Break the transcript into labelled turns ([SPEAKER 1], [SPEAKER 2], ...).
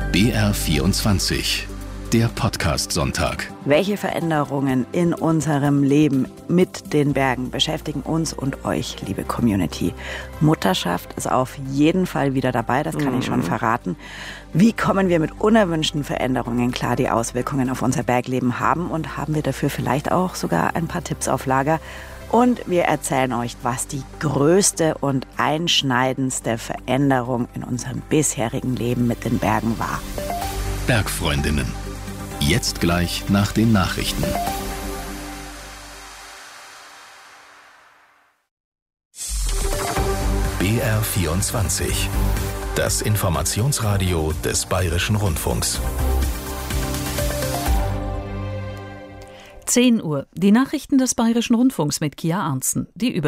[SPEAKER 1] BR24, der Podcast-Sonntag.
[SPEAKER 2] Welche Veränderungen in unserem Leben mit den Bergen beschäftigen uns und euch, liebe Community? Mutterschaft ist auf jeden Fall wieder dabei, das kann ich schon verraten. Wie kommen wir mit unerwünschten Veränderungen klar, die Auswirkungen auf unser Bergleben haben? Und haben wir dafür vielleicht auch sogar ein paar Tipps auf Lager? Und wir erzählen euch, was die größte und einschneidendste Veränderung in unserem bisherigen Leben mit den Bergen war.
[SPEAKER 1] Bergfreundinnen. Jetzt gleich nach den Nachrichten. BR24. Das Informationsradio des Bayerischen Rundfunks.
[SPEAKER 3] 10 Uhr. Die Nachrichten des Bayerischen Rundfunks mit Kia Arntzen. Die